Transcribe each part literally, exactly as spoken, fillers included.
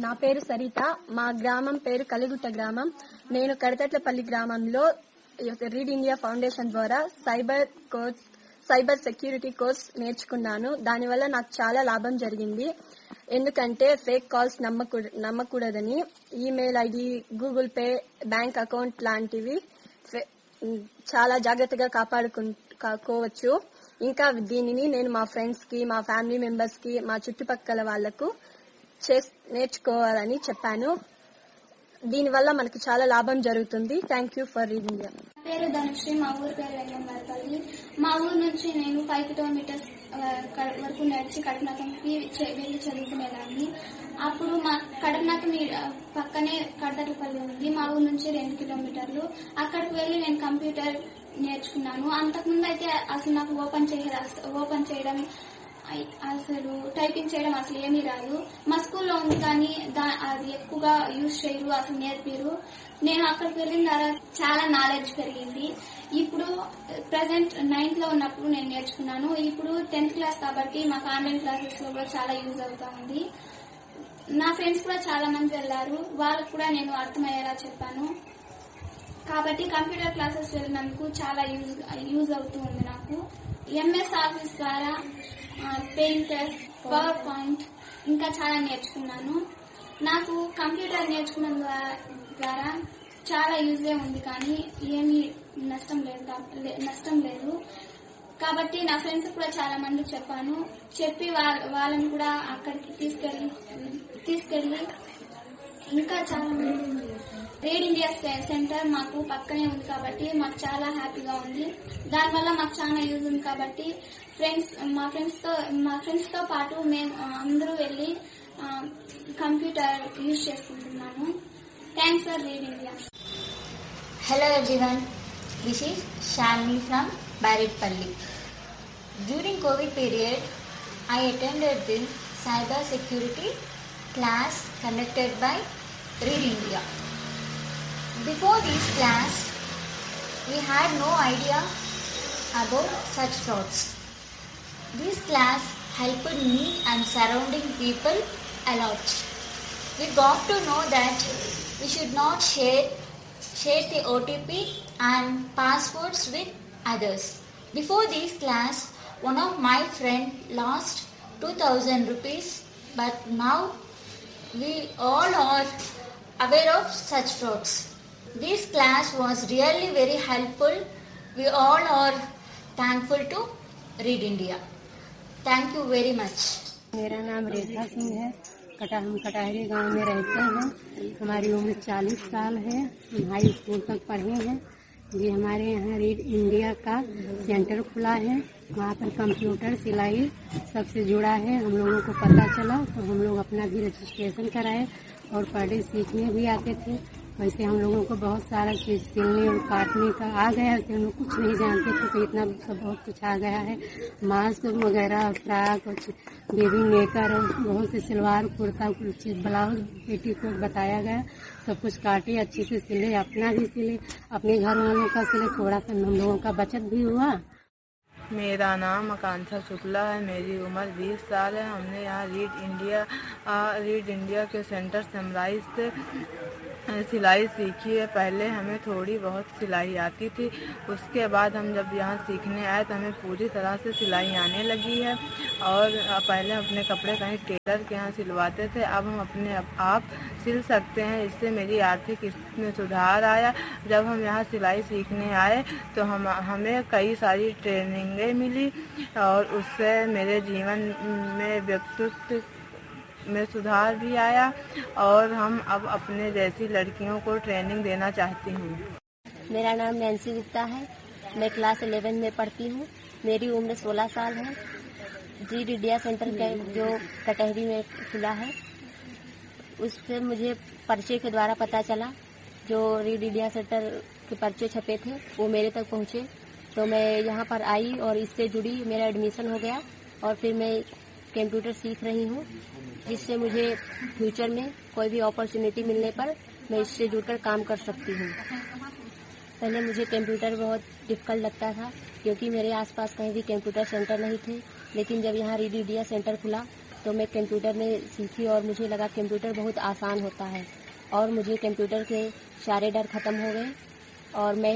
నా పేరు సరిత. మా గ్రామం పేరు కలిగుట్ట గ్రామం. నేను కడతట్లపల్లి గ్రామంలో రీడ్ ఇండియా ఫౌండేషన్ ద్వారా cyber course cyber security course నేర్చుకున్నాను. దానివల్ల నాకు చాలా లాభం జరిగింది. ఎందుకంటే fake calls నమ్మకూడదని email ID, Google pay, bank account లాంటివి చాలా జాగ్రత్తగా కాపాడుకోవచ్చు. ఇంకా దీనిని నేను మా ఫ్రెండ్స్ కి, మా ఫ్యామిలీ మెంబర్స్ కి, మా చుట్టుపక్కల వాళ్లకు నేర్చుకోవాలని చెప్పాను. దీనివల్ల మనకి చాలా లాభం జరుగుతుంది. Thank you for reading India. పేరు ధనుశ్రీ. మా ఊరు పేరు వెల్లంగారపల్లి. మా ఊరు నుంచి నేను ఫైవ్ కిలోమీటర్స్ వరకు నడిచి కడపనాథంకి వెళ్లి చదువుకునేదాన్ని. అప్పుడు మా కడపనాథం పక్కనే కడతట్లపల్లి ఉంది. మా ఊరు నుంచి రెండు కిలోమీటర్లు. అక్కడికి వెళ్లి నేను కంప్యూటర్ నేర్చుకున్నాను. అంతకుముందు అయితే అసలు నాకు ఓపెన్ చేయడం ఓపెన్ చేయడం అసలు టైపింగ్ చేయడం అసలు ఏమీ రాదు. మా స్కూల్లో ఉంది కానీ అది ఎక్కువగా యూజ్ చేయరు, అసలు నేర్పిరు. నేను అక్కడికి వెళ్ళిన తర్వాత చాలా నాలెడ్జ్ పెరిగింది. ఇప్పుడు ప్రెసెంట్ నైన్త్ లో ఉన్నప్పుడు నేను నేర్చుకున్నాను. ఇప్పుడు టెన్త్ క్లాస్ కాబట్టి మాకు ఆన్లైన్ క్లాసెస్ లో కూడా చాలా యూజ్ అవుతా ఉంది. నా ఫ్రెండ్స్ కూడా చాలా మంది వెళ్లారు. వాళ్ళకు కూడా నేను అర్థమయ్యేలా చెప్పాను. కాబట్టి కంప్యూటర్ క్లాసెస్ వెళ్ళినందుకు చాలా యూజ్ యూజ్ అవుతూ ఉంది నాకు. ఎంఎస్ ఆఫీస్ ద్వారా పెయింటర్, పవర్ పాయింట్ ఇంకా చాలా నేర్చుకున్నాను. నాకు కంప్యూటర్ నేర్చుకున్న ద్వారా చాలా యూజే ఉంది కానీ ఏమీ నష్టం లేదు నష్టం లేదు కాబట్టి నా ఫ్రెండ్స్ కూడా చాలా మంది చెప్పాను. చెప్పి వాళ్ళని కూడా అక్కడికి తీసుకెళ్లి తీసుకెళ్లి ఇంకా చాలా మంది రీడ్ ఇండియా సెంటర్ మాకు పక్కనే ఉంది కాబట్టి మాకు చాలా హ్యాపీగా ఉంది. దానివల్ల మాకు చాలా యూజ్ ఉంది కాబట్టి ఫ్రెండ్స్ మా ఫ్రెండ్స్ తో మా ఫ్రెండ్స్ తో పాటు మేము అందరూ వెళ్లి కంప్యూటర్ యూజ్ చేసుకుంటున్నాను. Thanks for read India. Hello everyone, this is Shalini from Baritpalli. During COVID period, I attended the cyber security class conducted by Read India. Before this class, we had no idea about such frauds. This class helped me and surrounding people a lot. We got to know that we should not share share the O T P and passwords with others. Before this class, one of my friend lost two thousand rupees, but now we all are aware of such frauds. This class was really very helpful. We all are thankful to Read India. Thank you very much. मेरा नाम रेखा सिंह है। कटा हम कटाहरी गांव में रहते हैं। हमारी उम्र चालीस साल है। हम हाई स्कूल तक पढ़े हैं। ये हमारे यहाँ रीड इंडिया का सेंटर खुला है। वहाँ पर कंप्यूटर, सिलाई सबसे जुड़ा है। हम लोगों को पता चला तो हम लोग अपना भी रजिस्ट्रेशन कराए और पढ़े सीखने भी आते थे। वैसे हम लोगों को बहुत सारा चीज सिलने और काटने का आ गया है। हम लोग कुछ नहीं जानते थे तो इतना सब बहुत कुछ आ गया है। मास्क वगैरह, फ्रॉक और बेबी मेकर और बहुत से सलवार, कुर्ता, ब्लाउज, पेटीकोट बताया गया। सब कुछ काटे, अच्छे से सिले, अपना भी सिले, अपने घर वालों का सिले। थोड़ा सा हम लोगों का बचत भी हुआ। मेरा नाम आकांक्षा शुक्ला है। मेरी उम्र बीस साल है। हमने यहाँ रीड इंडिया रीड इंडिया के सेंटर समराइज से सिलाई सीखी है। पहले हमें थोड़ी बहुत सिलाई आती थी। उसके बाद हम जब यहाँ सीखने आए तो हमें पूरी तरह से सिलाई आने लगी है। और पहले अपने कपड़े कहीं टेलर के यहाँ सिलवाते थे, अब हम अपने आप सिल सकते हैं। इससे मेरी आर्थिक स्थिति में सुधार आया। जब हम यहाँ सिलाई सीखने आए तो हम हमें कई सारी ट्रेनिंगें मिली और उससे मेरे जीवन में व्यक्तित्व में सुधार भी आया और हम अब अपने जैसी लड़कियों को ट्रेनिंग देना चाहती हूँ। मेरा नाम नैन्सी गुप्ता है। मैं क्लास इलेवन में पढ़ती हूँ। मेरी उम्र सोलह साल है। रीड इंडिया सेंटर के जो कटहरी में खुला है उससे मुझे पर्चे के द्वारा पता चला। जो रीड इंडिया सेंटर के पर्चे छपे थे वो मेरे तक पहुँचे तो मैं यहाँ पर आई और इससे जुड़ी, मेरा एडमिशन हो गया और फिर मैं कंप्यूटर सीख रही हूँ, जिससे मुझे फ्यूचर में कोई भी अपॉर्चुनिटी मिलने पर मैं इससे जुड़कर काम कर सकती हूँ। पहले मुझे कंप्यूटर बहुत डिफिकल्ट लगता था क्योंकि मेरे आसपास कहीं भी कंप्यूटर सेंटर नहीं थे, लेकिन जब यहाँ रीड इंडिया सेंटर खुला तो मैं कंप्यूटर में सीखी और मुझे लगा कंप्यूटर बहुत आसान होता है और मुझे कंप्यूटर के सारे डर खत्म हो गए और मैं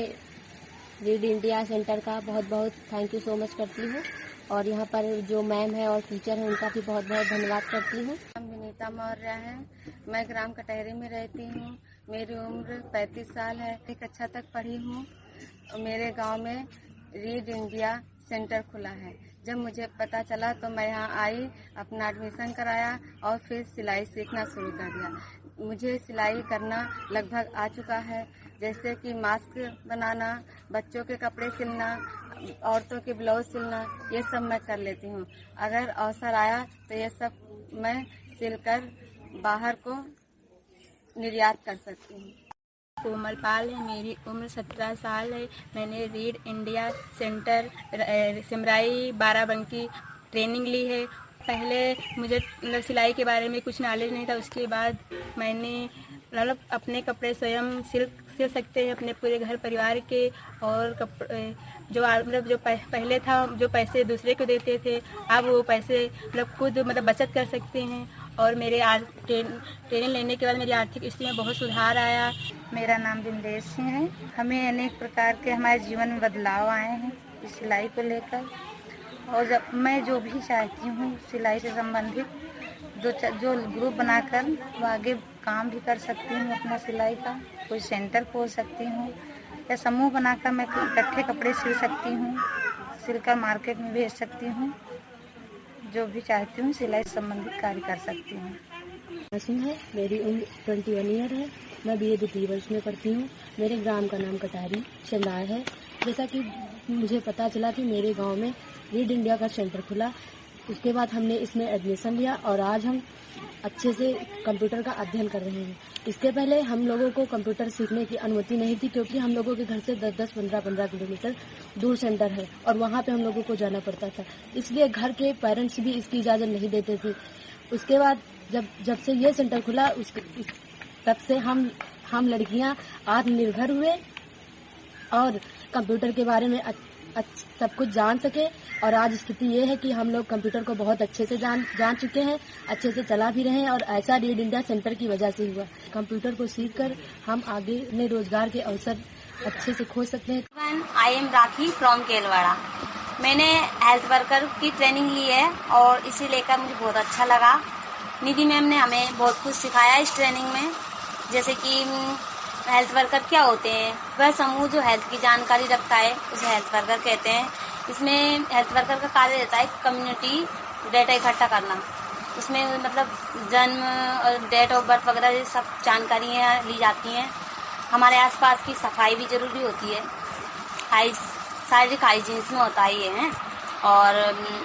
रीड इंडिया सेंटर का बहुत बहुत थैंक यू सो मच करती हूँ और यहाँ पर जो मैम है और टीचर है उनका भी बहुत बहुत धन्यवाद करती हूँ। नाम विनीता मौर्य है। मैं ग्राम कटहरी में रहती हूँ। मेरी उम्र पैंतीस साल है। एक कक्षा तक पढ़ी हूँ। मेरे गांव में रीड इंडिया सेंटर खुला है। जब मुझे पता चला तो मैं यहाँ आई, अपना एडमिशन कराया और फिर सिलाई सीखना शुरू कर दिया। मुझे सिलाई करना लगभग आ चुका है, जैसे कि मास्क बनाना, बच्चों के कपड़े सिलना, औरतों के ब्लाउज सिलना, ये सब मैं कर लेती हूँ। अगर अवसर आया तो ये सब मैं सिलकर बाहर को निर्यात कर सकती हूँ। कोमल पाल है। मेरी उम्र सत्रह साल है। मैंने read India centre सिमराई Barabanki training ली है। पहले मुझे मतलब सिलाई के बारे में कुछ नॉलेज नहीं था। उसके बाद मैंने मतलब अपने कपड़े स्वयं सिल सिल सकते हैं, अपने पूरे घर परिवार के। और कपड़े जो मतलब जो पहले था जो पैसे दूसरे को देते थे, अब वो पैसे मतलब खुद मतलब बचत कर सकते हैं। और मेरे आज ट्रेनिंग लेने के बाद मेरी आर्थिक स्थिति में बहुत सुधार आया। मेरा नाम बिमलेश सिंह है। हमें अनेक प्रकार के हमारे जीवन में बदलाव आए हैं इस सिलाई को लेकर। और जब मैं जो भी चाहती हूँ सिलाई से संबंधित जो जो ग्रुप बनाकर वो आगे काम भी कर सकती हूँ अपना सिलाई का। कोई सेंटर खोल सकती हूँ या समूह बनाकर मैं इकट्ठे कपड़े सिल सकती हूँ, सिलकर मार्केट में भेज सकती हूँ। जो भी चाहती हूँ सिलाई संबंधित कार्य कर सकती हूँ। सिंह है। मेरी उम्र ट्वेंटी वन ईयर है। मैं बी ए द्वितीय वर्ष में पढ़ती हूँ। मेरे ग्राम का नाम कटहरी शिमराय है। जैसा कि मुझे पता चला कि मेरे गांव में रीड इंडिया का सेंटर खुला, उसके बाद हमने इसमें एडमिशन लिया और आज हम अच्छे से कंप्यूटर का अध्ययन कर रहे हैं। इसके पहले हम लोगों को कंप्यूटर सीखने की अनुमति नहीं थी, क्योंकि हम लोगों के घर से दस दस पंद्रह पंद्रह किलोमीटर दूर सेंटर है और वहाँ पे हम लोगों को जाना पड़ता था। इसलिए घर के पेरेंट्स भी इसकी इजाजत नहीं देते थे। उसके बाद जब जब से ये सेंटर खुला उसके इस, तब से हम हम लड़कियां आत्मनिर्भर हुए और कंप्यूटर के बारे में सब कुछ जान सके। और आज स्थिति ये है कि हम लोग कंप्यूटर को बहुत अच्छे से जान जान चुके हैं, अच्छे से चला भी रहे हैं और ऐसा रीड इंडिया सेंटर की वजह से हुआ। कंप्यूटर को सीखकर हम आगे अपने रोजगार के अवसर अच्छे से खोज सकते हैं। I am rakhi from Kelwara. मैंने हेल्थ वर्कर की ट्रेनिंग ली है और इसे लेकर मुझे बहुत अच्छा लगा। निधि मैम ने हमें बहुत कुछ सिखाया इस ट्रेनिंग में, जैसे कि हेल्थ वर्कर क्या होते हैं। वह समूह जो हेल्थ की जानकारी रखता है उसे हेल्थ वर्कर कहते हैं। इसमें हेल्थ वर्कर का कार्य रहता है कम्युनिटी डेटा इकट्ठा करना। उसमें मतलब जन्म और डेट ऑफ बर्थ वगैरह ये सब जानकारियाँ ली जाती हैं। हमारे आसपास की सफाई भी जरूरी होती है, हाइज शारीरिक हाइजीन में होता है ये है। और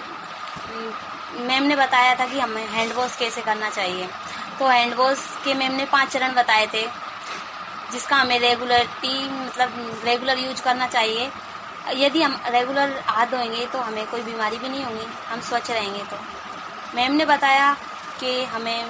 मैम ने बताया था कि हमें हैंड वॉश कैसे करना चाहिए, तो हैंड वॉश के मैम ने पांच चरण बताए थे, जिसका हमें रेगुलरिटी मतलब रेगुलर यूज करना चाहिए। यदि हम रेगुलर हाथ धोएंगे तो हमें कोई बीमारी भी नहीं होगी, हम स्वच्छ रहेंगे। तो मैम ने बताया कि हमें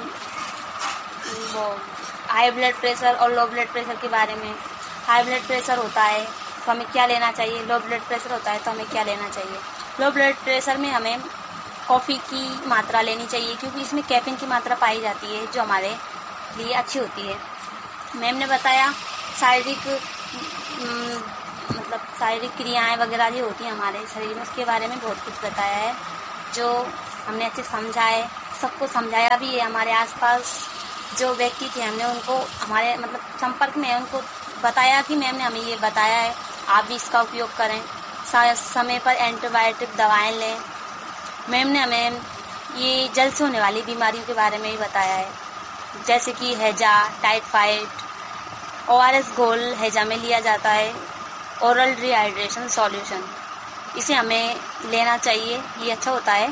वो हाई ब्लड प्रेशर और लो ब्लड प्रेशर के बारे में। हाई ब्लड प्रेशर होता है तो हमें क्या लेना चाहिए, लो ब्लड प्रेशर होता है तो हमें क्या लेना चाहिए। लो ब्लड प्रेशर में हमें कॉफ़ी की मात्रा लेनी चाहिए, क्योंकि इसमें कैफीन की मात्रा पाई जाती है जो हमारे लिए अच्छी होती है। मैम ने बताया शारीरिक मतलब शारीरिक क्रियाएं वगैरह जो होती हैं हमारे शरीर में, उसके बारे में बहुत कुछ बताया है जो हमने अच्छे समझा है। सबको समझाया भी है। हमारे आसपास जो व्यक्ति थे हमने उनको हमारे मतलब संपर्क में उनको बताया कि मैम ने हमें ये बताया है, आप भी इसका उपयोग करें, समय पर एंटीबायोटिक दवाएं लें। मैम ने हमें ये जल से होने वाली बीमारियों के बारे में भी बताया है, जैसे कि हैजा, टाइफाइड। ओ आर एस घोल हैजा में लिया जाता है, ओरल रिहाइड्रेशन सॉल्यूशन, इसे हमें लेना चाहिए, ये अच्छा होता है।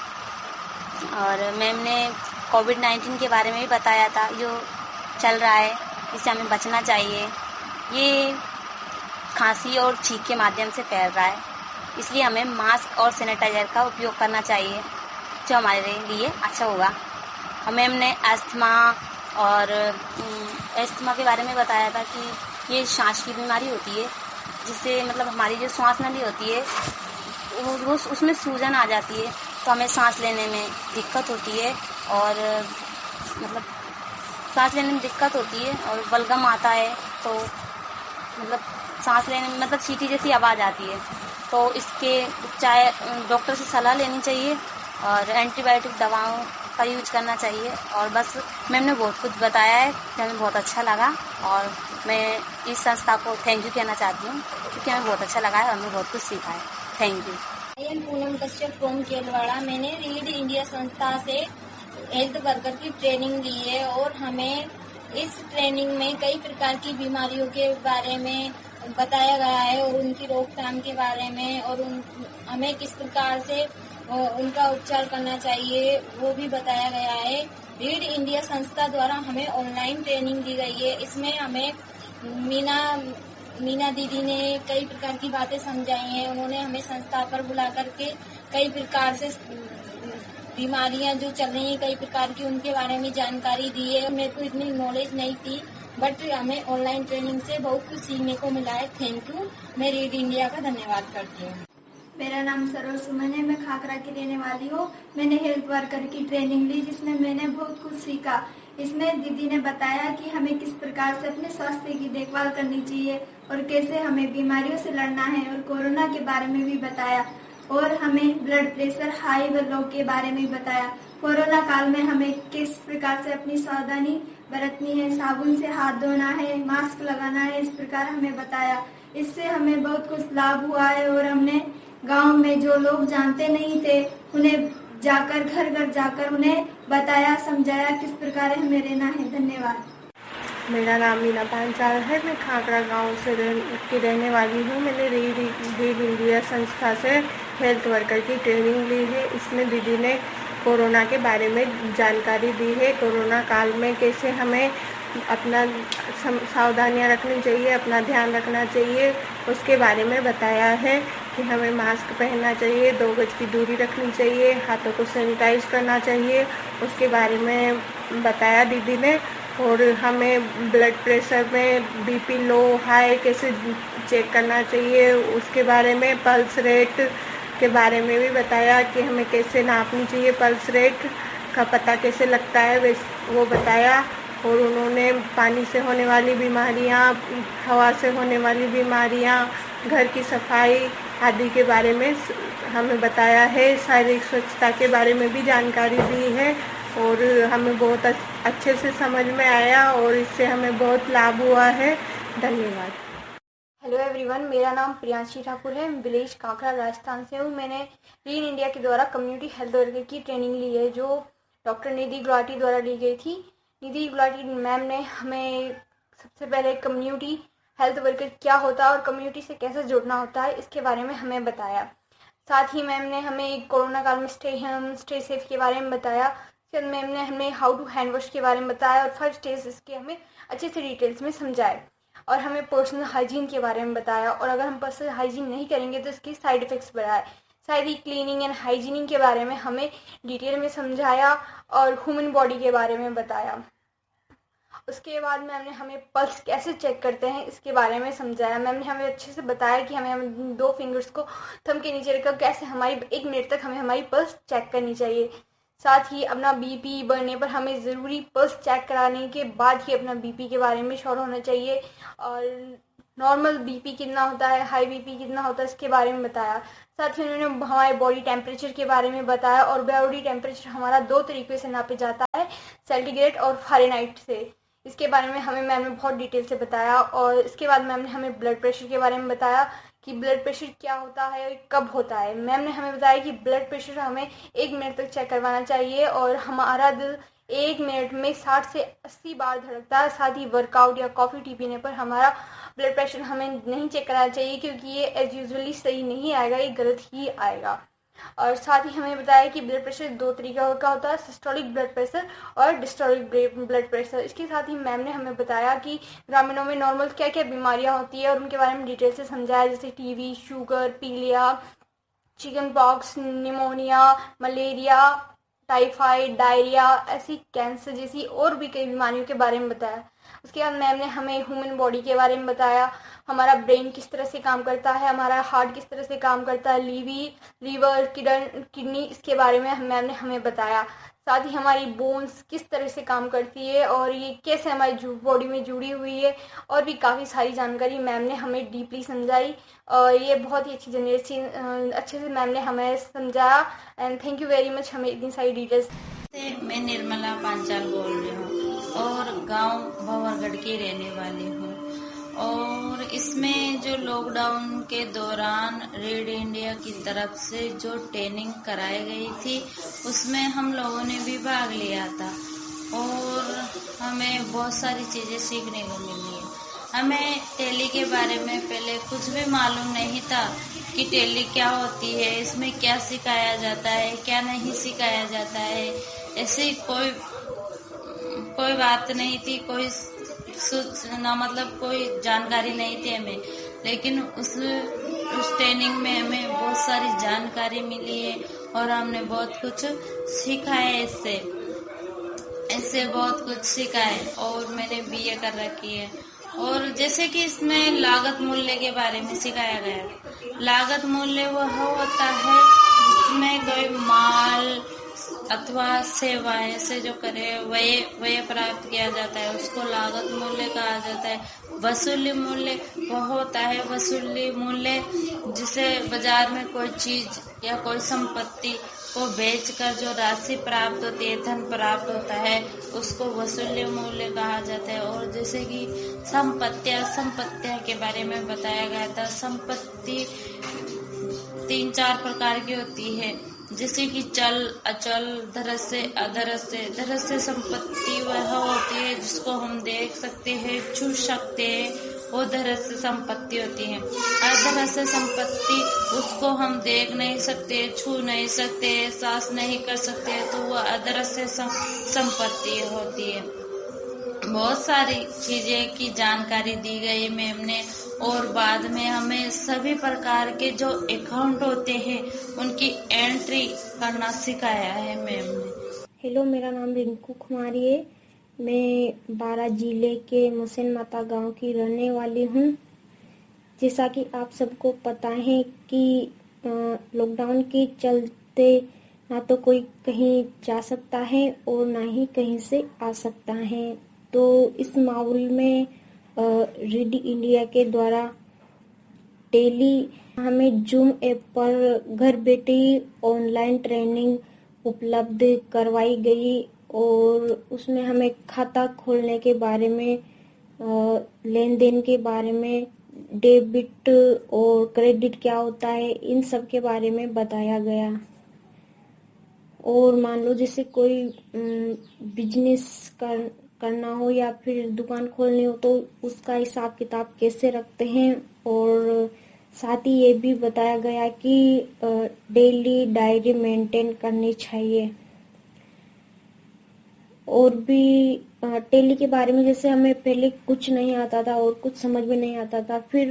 और मैम ने कोविड नाइन्टीन के बारे में भी बताया था, जो चल रहा है, इससे हमें बचना चाहिए। ये खांसी और छींक के माध्यम से फैल रहा है, इसलिए हमें मास्क और सैनिटाइजर का उपयोग करना चाहिए, जो हमारे लिए अच्छा होगा। और मैम ने अस्थमा और अस्थमा के बारे में बताया था कि ये सांस की बीमारी होती है, जिससे मतलब हमारी जो श्वास नली होती है वो उसमें सूजन आ जाती है, तो हमें सांस लेने में दिक्कत होती है और मतलब सांस लेने में दिक्कत होती है और बलगम आता है तो मतलब सांस लेने में मतलब सीटी जैसी आवाज़ आती है। तो इसके चाहे डॉक्टर से सलाह लेनी चाहिए और एंटीबायोटिक दवाओं का यूज करना चाहिए। और बस मैम ने बहुत कुछ बताया है कि हमें बहुत अच्छा लगा और मैं इस संस्था को थैंक यू कहना चाहती हूँ क्योंकि हमें बहुत अच्छा लगा है और हमें बहुत कुछ सीखा है। Thank you. I am Poonam Kashyap from Kelwara. मैंने रीड इंडिया संस्था से हेल्थ वर्कर की ट्रेनिंग ली है और हमें इस ट्रेनिंग में कई प्रकार की बीमारियों के बारे में बताया गया है और उनकी रोकथाम के बारे में और उन, हमें किस प्रकार से उनका उपचार करना चाहिए वो भी बताया गया है। रीड इंडिया संस्था द्वारा हमें ऑनलाइन ट्रेनिंग दी गई है। इसमें हमें मीना मीना दीदी ने कई प्रकार की बातें समझाई हैं। उन्होंने हमें संस्था पर बुला करके कई प्रकार से बीमारियां जो चल रही हैं कई प्रकार की उनके बारे में जानकारी दी है। मेरे को इतनी नॉलेज नहीं थी बट हमें ऑनलाइन ट्रेनिंग से बहुत कुछ सीखने को मिला है। Thank you. मैं रीड इंडिया का धन्यवाद करती हूँ। मेरा नाम सरोज सुमन है। मैं खाकरा की रहने वाली हूँ। मैंने हेल्थ वर्कर की ट्रेनिंग ली जिसमें मैंने बहुत कुछ सीखा। इसमें दीदी ने बताया कि हमें किस प्रकार से अपने स्वास्थ्य की देखभाल करनी चाहिए और कैसे हमें बीमारियों से लड़ना है और कोरोना के बारे में भी बताया और हमें ब्लड प्रेशर हाई व लो के बारे में बताया। कोरोना काल में हमें किस प्रकार से अपनी सावधानी बरतनी है, साबुन से हाथ धोना है, मास्क लगाना है, इस प्रकार हमें बताया। इससे हमें बहुत कुछ लाभ हुआ है और हमने गांव में जो लोग जानते नहीं थे उन्हें जाकर घर घर जाकर उन्हें बताया समझाया किस प्रकार हमें रहना है। धन्यवाद। मेरा नाम मीना पांचाल है। मैं खाकरा गांव से रह, की रहने वाली हूँ। मैंने रीड रीड इंडिया संस्था से हेल्थ वर्कर की ट्रेनिंग ली है। इसमें दीदी ने कोरोना के बारे में जानकारी दी है। कोरोना काल में कैसे हमें अपना सावधानियां रखनी चाहिए, अपना ध्यान रखना चाहिए, उसके बारे में बताया है कि हमें मास्क पहनना चाहिए, दो गज की दूरी रखनी चाहिए, हाथों को सैनिटाइज करना चाहिए, उसके बारे में बताया दीदी ने। और हमें ब्लड प्रेशर में बीपी लो हाई कैसे चेक करना चाहिए उसके बारे में, पल्स रेट के बारे में भी बताया कि हमें कैसे नापनी चाहिए, पल्स रेट का पता कैसे लगता है वो बताया। और उन्होंने पानी से होने वाली बीमारियां, हवा से होने वाली बीमारियां, घर की सफाई आदि के बारे में हमें बताया है। शारीरिक स्वच्छता के बारे में भी जानकारी दी है और हमें बहुत अच्छे से समझ में आया और इससे हमें बहुत लाभ हुआ है। धन्यवाद। हेलो एवरीवन, मेरा नाम प्रियांशी ठाकुर है। मैं विलेज कांकरा राजस्थान से हूँ। मैंने रीड इंडिया के द्वारा कम्युनिटी हेल्थ वर्कर की ट्रेनिंग ली है जो डॉक्टर निधि गुलाटी द्वारा ली गई थी। निधि गुलाटी मैम ने हमें सबसे पहले कम्युनिटी हेल्थ वर्कर क्या होता है और कम्युनिटी से कैसे जुड़ना होता है इसके बारे में हमें बताया। साथ ही मैम ने हमें कोरोना काल में स्टे होम स्टे सेफ के बारे में बताया। फिर मैम ने हमें हाउ टू हैंड वॉश के बारे में बताया और फाइव स्टेज इसके हमें अच्छे से डिटेल्स में समझाए और हमें पर्सनल हाइजीन के बारे में बताया। और अगर हम पर्सनल हाइजीन नहीं करेंगे तो इसके साइड इफ़ेक्ट्स बढ़ाए। साथ ही क्लीनिंग एंड हाइजीनिंग के बारे में हमें डिटेल में समझाया और ह्यूमन बॉडी के बारे में बताया। उसके बाद मैम ने हमें पल्स कैसे चेक करते हैं इसके बारे में समझाया। मैम ने हमें अच्छे से बताया कि हमें हम दो फिंगर्स को थंब के नीचे रखकर कैसे हमारी एक मिनट तक हमें हमारी पल्स चेक करनी चाहिए। साथ ही अपना बीपी बढ़ने पर हमें ज़रूरी पल्स चेक कराने के बाद ही अपना बीपी के बारे में श्योर होना चाहिए और नॉर्मल बीपी कितना होता है, हाई बीपी कितना होता है इसके बारे में बताया। साथ ही उन्होंने हमारे बॉडी टेम्परेचर के बारे में बताया और बॉडी टेम्परेचर हमारा दो तरीके से नापा जाता है, सेंटीग्रेड और फ़ारेनहाइट से। इसके बारे में हमें मैम ने बहुत डिटेल से बताया। और इसके बाद मैम ने हमें ब्लड प्रेशर के बारे में बताया कि ब्लड प्रेशर क्या होता है और कब होता है। मैम ने हमें बताया कि ब्लड प्रेशर हमें एक मिनट तक चेक करवाना चाहिए और हमारा दिल एक मिनट में साठ से अस्सी बार धड़कता है। साथ ही वर्कआउट या कॉफ़ी टी पीने पर हमारा ब्लड प्रेशर हमें नहीं चेक कराना चाहिए क्योंकि ये एज यूजुअली सही नहीं आएगा, ये गलत ही आएगा। और साथ ही हमें बताया कि ब्लड प्रेशर दो तरीके का होता है, सिस्टोलिक ब्लड प्रेशर और डिस्टोलिक ब्लड प्रेशर। इसके साथ ही मैम ने हमें बताया कि ग्रामीणों में नॉर्मल क्या क्या बीमारियां होती है और उनके बारे में डिटेल से समझाया, जैसे टीबी, शुगर, पीलिया, chicken pox, pneumonia, malaria, typhoid, diarrhoea, ऐसी कैंसर जैसी और भी कई बीमारियों के बारे में बताया। उसके बाद मैम ने हमें ह्यूमन बॉडी के बारे में बताया, हमारा ब्रेन किस तरह से काम करता है, हमारा हार्ट किस तरह से काम करता है, लीवी लीवर किडनी, इसके बारे में मैम ने हमें बताया। साथ ही हमारी बोन्स किस तरह से काम करती है और ये कैसे हमारी बॉडी में जुड़ी हुई है, और भी काफ़ी सारी जानकारी मैम ने हमें डीपली समझाई। और ये बहुत ही अच्छी जनरेशन अच्छे से मैम ने हमें समझाया। And thank you very much हमें इतनी सारी डिटेल्स। मैं निर्मला पांचाल बोल रही हूँ और गांव भंवरगढ़ की रहने वाली हूँ। और इसमें जो लॉकडाउन के दौरान रीड इंडिया की तरफ से जो ट्रेनिंग कराई गई थी उसमें हम लोगों ने भी भाग लिया था और हमें बहुत सारी चीजें सीखने को मिली है। हमें टेली के बारे में पहले कुछ भी मालूम नहीं था कि टेली क्या होती है, इसमें क्या सिखाया जाता है, क्या नहीं सिखाया जाता है। ऐसी कोई कोई बात नहीं थी, कोई सूचना मतलब कोई जानकारी नहीं थी हमें, लेकिन उस उस ट्रेनिंग में हमें बहुत सारी जानकारी मिली है और हमने बहुत कुछ सीखा है। इससे इससे बहुत कुछ सीखा है और मैंने बीए कर रखी है। और जैसे कि इसमें लागत मूल्य के बारे में सिखाया गया। लागत मूल्य वह होता है जिसमें कोई माल अथवा सेवाएं से जो करे व्यय व्यय प्राप्त किया जाता है उसको लागत मूल्य कहा जाता है। वसूली मूल्य वह होता है वसूली मूल्य जिसे बाजार में कोई चीज या कोई संपत्ति को बेचकर जो राशि प्राप्त होती है, धन प्राप्त होता है, उसको वसूली मूल्य कहा जाता है। और जैसे कि संपत्तियां संपत्तियां के बारे में बताया गया था। संपत्ति तीन चार प्रकार की होती है, जैसे कि चल, अचल, धरस्य, अधरस्य। धरस्य संपत्ति वह होती है जिसको हम देख सकते हैं, छू सकते हैं, वो धरस्य संपत्ति होती है। अधरस्य संपत्ति उसको हम देख नहीं सकते, छू नहीं सकते, एहसास नहीं कर सकते, तो वह अधरस्य संपत्ति होती है। बहुत सारी चीजें की जानकारी दी गई मैम ने और बाद में हमें सभी प्रकार के जो अकाउंट होते हैं उनकी एंट्री करना सिखाया है मैम ने। हेलो, मेरा नाम रिंकू कुमारी है। मैं बारा जिले के मुसेन माता गांव की रहने वाली हूँ। जैसा कि आप सबको पता है कि लॉकडाउन के चलते ना तो कोई कहीं जा सकता है और ना ही कहीं से आ सकता है, तो इस माहौल में रीड इंडिया के द्वारा टेली हमें जूम ऐप पर घर बैठे ऑनलाइन ट्रेनिंग उपलब्ध करवाई गई और उसमें हमें खाता खोलने के बारे में, लेन देन के बारे में, डेबिट और क्रेडिट क्या होता है, इन सब के बारे में बताया गया। और मान लो जैसे कोई बिजनेस कर करना हो या फिर दुकान खोलनी हो तो उसका हिसाब किताब कैसे रखते हैं। और साथ ही ये भी बताया गया कि डेली डायरी मेंटेन करनी चाहिए। और भी टेली के बारे में जैसे हमें पहले कुछ नहीं आता था और कुछ समझ में नहीं आता था, फिर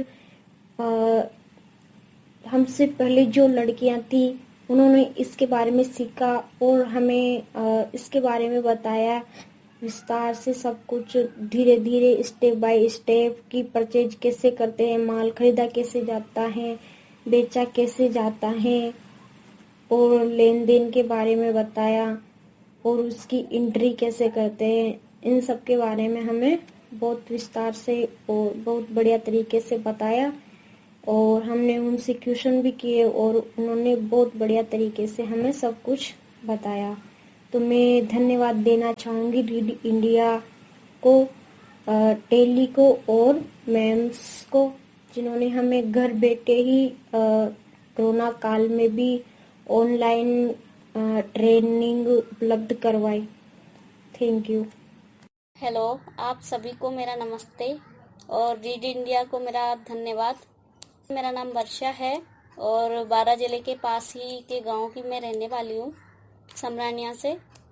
हमसे पहले जो लड़कियां थी उन्होंने इसके बारे में सीखा और हमें इसके बारे में बताया विस्तार से सब कुछ, धीरे धीरे स्टेप बाय स्टेप की परचेज कैसे करते हैं, माल खरीदा कैसे जाता है, बेचा कैसे जाता है और लेन देन के बारे में बताया और उसकी एंट्री कैसे करते हैं। इन सब के बारे में हमें बहुत विस्तार से और बहुत बढ़िया तरीके से बताया और हमने उनसे क्वेश्चन भी किए और उन्होंने बहुत बढ़िया तरीके से हमें सब कुछ बताया। तो मैं धन्यवाद देना चाहूँगी रीड इंडिया को, टेली को और मैम्स को, जिन्होंने हमें घर बैठे ही कोरोना काल में भी ऑनलाइन ट्रेनिंग उपलब्ध करवाई। Thank you. हेलो, आप सभी को मेरा नमस्ते और रीड इंडिया को मेरा धन्यवाद। मेरा नाम वर्षा है और बारा जिले के पास ही के गांव की मैं रहने वाली हूँ, समरानिया से।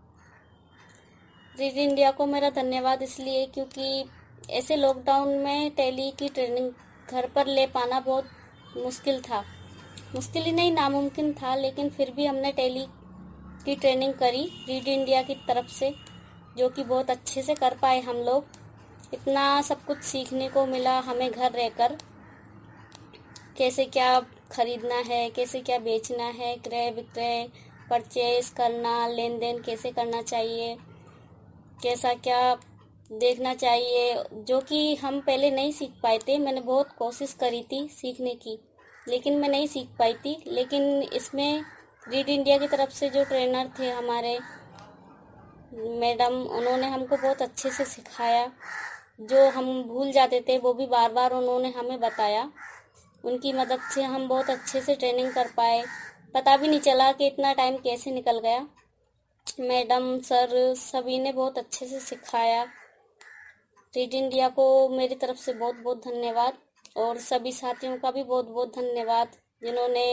रीड इंडिया को मेरा धन्यवाद इसलिए क्योंकि ऐसे लॉकडाउन में टेली की ट्रेनिंग घर पर ले पाना बहुत मुश्किल था, मुश्किल ही नहीं नामुमकिन था, लेकिन फिर भी हमने टेली की ट्रेनिंग करी रीड इंडिया की तरफ से, जो कि बहुत अच्छे से कर पाए हम लोग। इतना सब कुछ सीखने को मिला हमें घर रहकर, कैसे क्या खरीदना है, कैसे क्या बेचना है, क्रय विक्रय, परचेज करना, लेन देन कैसे करना चाहिए, कैसा क्या देखना चाहिए, जो कि हम पहले नहीं सीख पाए थे। मैंने बहुत कोशिश करी थी सीखने की, लेकिन मैं नहीं सीख पाई थी। लेकिन इसमें रीड इंडिया की तरफ से जो ट्रेनर थे हमारे मैडम, उन्होंने हमको बहुत अच्छे से सिखाया। जो हम भूल जाते थे वो भी बार बार उन्होंने हमें बताया। उनकी मदद से हम बहुत अच्छे से ट्रेनिंग कर पाए। पता भी नहीं चला कि इतना टाइम कैसे निकल गया। मैडम, सर सभी ने बहुत अच्छे से सिखाया। रीड इंडिया को मेरी तरफ से बहुत बहुत धन्यवाद, और सभी साथियों का भी बहुत बहुत धन्यवाद जिन्होंने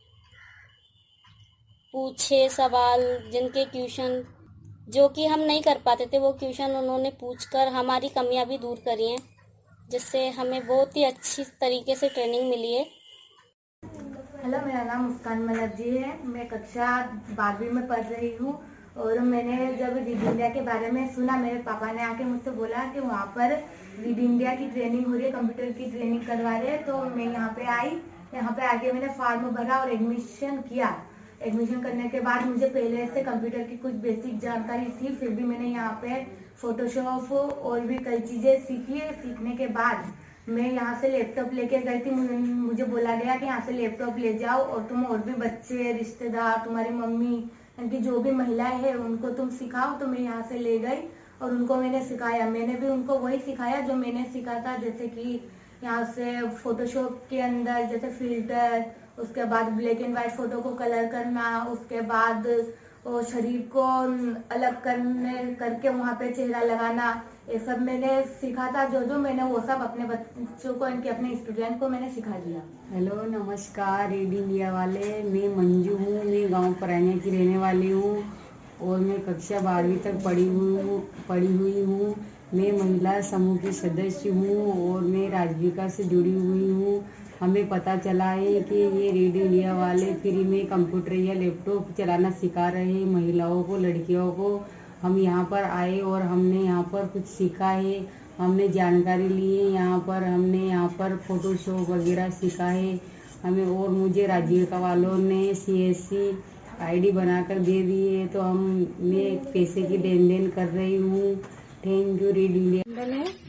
पूछे सवाल, जिनके ट्यूशन जो कि हम नहीं कर पाते थे वो ट्यूशन उन्होंने पूछकर हमारी कमियां भी दूर करी हैं, जिससे हमें बहुत ही अच्छी तरीके से ट्रेनिंग मिली है। हेलो, मेरा नाम मुस्कान मलक जी है। मैं कक्षा बारहवीं में पढ़ रही हूँ और मैंने जब रीड इंडिया के बारे में सुना, मेरे पापा ने आके मुझसे बोला कि वहाँ पर रीड इंडिया की ट्रेनिंग हो रही है, कंप्यूटर की ट्रेनिंग करवा रहे हैं। तो मैं यहाँ पे आई। यहाँ पे आके मैंने फॉर्म भरा और एडमिशन किया। एडमिशन करने के बाद मुझे पहले से कंप्यूटर की कुछ बेसिक जानकारी थी, फिर भी मैंने यहाँ पे फोटोशॉप और भी कई चीजें सीखी। सीखने के बाद मैं यहाँ से लैपटॉप लेके गई थी। मुझे बोला गया कि यहाँ से लैपटॉप ले जाओ और तुम और भी बच्चे, रिश्तेदार, तुम्हारी मम्मी, उनकी जो भी महिलाएं हैं उनको तुम सिखाओ। तो मैं यहाँ से ले गई और उनको मैंने सिखाया। मैंने भी उनको वही सिखाया जो मैंने सीखा था, जैसे कि यहाँ से फोटोशॉप के अंदर जैसे फिल्टर, उसके बाद ब्लैक एंड व्हाइट फोटो को कलर करना, उसके बाद और शरीर को अलग करने करके वहाँ पे चेहरा लगाना, ये सब मैंने सीखा था। जो जो मैंने वो सब अपने बच्चों को, इनके अपने स्टूडेंट को मैंने सिखा दिया। हेलो, नमस्कार रीड इंडिया वाले। मैं मंजू हूँ। मैं गांव परानिया की रहने वाली हूँ और मैं कक्षा बारहवीं तक पढ़ी हुई हूँ पढ़ी हुई हूँ मैं महिला समूह की सदस्य हूँ और मैं राजविका से जुड़ी हुई हूँ। हमें पता चला है कि ये रीड इंडिया वाले फ्री में कंप्यूटर या लैपटॉप चलाना सिखा रहे हैं महिलाओं को, लड़कियों को। हम यहाँ पर आए और हमने यहाँ पर कुछ सीखा है, हमने जानकारी ली है। यहाँ पर हमने यहाँ पर फोटोशॉप वगैरह सीखा है हमें। और मुझे राजीविका वालों ने C S C I D बनाकर दे दी है, तो हम मैं पैसे की लेन देन कर रही हूँ। Thank you read India.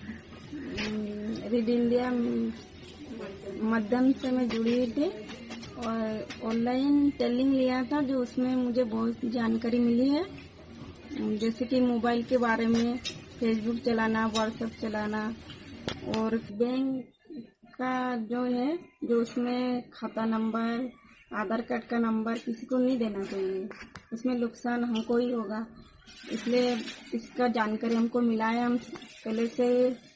Read India माध्यम से मैं जुड़ी हुई थी और ऑनलाइन ट्रेनिंग लिया था, जो उसमें मुझे बहुत जानकारी मिली है, जैसे कि मोबाइल के बारे में, फेसबुक चलाना, व्हाट्सएप चलाना, और बैंक का जो है, जो उसमें खाता नंबर, आधार कार्ड का नंबर किसी को नहीं देना चाहिए, उसमें नुकसान हमको ही होगा। इसलिए इसका जानकारी हमको मिला है। हम पहले से,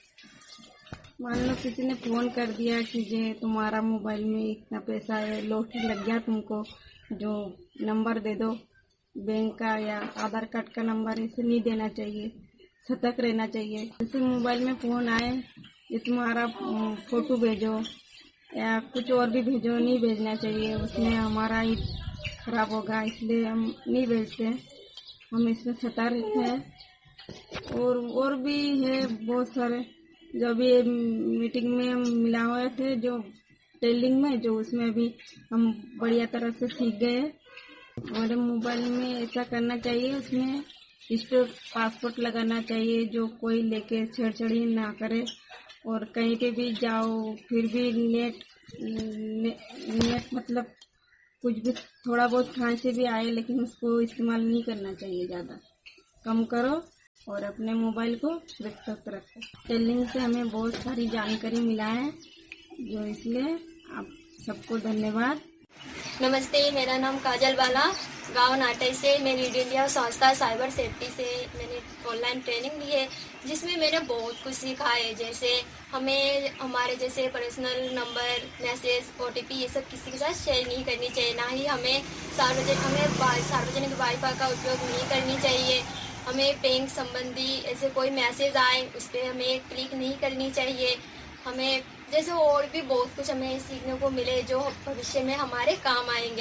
मान लो किसी ने फोन कर दिया कि ये तुम्हारा मोबाइल में इतना पैसा है, लॉटरी लग गया तुमको, जो नंबर दे दो बैंक का या आधार कार्ड का नंबर, इसे नहीं देना चाहिए, सतर्क रहना चाहिए। जैसे मोबाइल में फोन आए, ये तुम्हारा फोटो भेजो या कुछ और भी भेजो, नहीं भेजना चाहिए, उसमें हमारा ही खराब होगा, इसलिए हम नहीं भेजते। हम इसमें सतर्क हैं। और और भी है बहुत सारे, जो भी मीटिंग में हम मिला हुए थे, जो ट्रेनिंग में, जो उसमें भी हम बढ़िया तरह से सीख गए। और मोबाइल में ऐसा करना चाहिए, उसमें स्टोर पासपोर्ट लगाना चाहिए, जो कोई लेके छेड़छाड़ी ना करे। और कहीं पे भी जाओ, फिर भी नेट ने, नेट मतलब कुछ भी थोड़ा बहुत खांसी भी आए, लेकिन उसको इस्तेमाल नहीं करना चाहिए, ज़्यादा कम करो और अपने मोबाइल को सुरक्षित रखो। ट्रेनिंग से हमें बहुत सारी जानकारी मिला है, जो इसलिए आप सबको धन्यवाद। नमस्ते, मेरा नाम काजल बाला, गांव नाटे से। मैं रीड इंडिया संस्था साइबर सेफ्टी से मैंने ऑनलाइन ट्रेनिंग ली है, जिसमें मैंने बहुत कुछ सीखा है। जैसे हमें हमारे जैसे पर्सनल नंबर, मैसेज, ओटीपी, ये सब किसी के साथ शेयर नहीं करनी चाहिए। ना ही हमें सार्वजनिक हमें सार्वजनिक वाईफाई का उपयोग नहीं करनी चाहिए। हमें बैंक संबंधी ऐसे कोई मैसेज आए, उस पर हमें क्लिक नहीं करनी चाहिए। हमें जैसे और भी बहुत कुछ हमें सीखने को मिले, जो भविष्य में हमारे काम आएंगे।